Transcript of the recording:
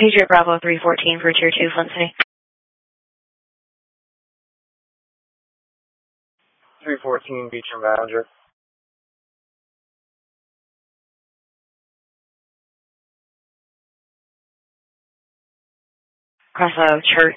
Patriot Bravo 314 for Tier 2, Flint City. 314, Beecher Manager. Cross Church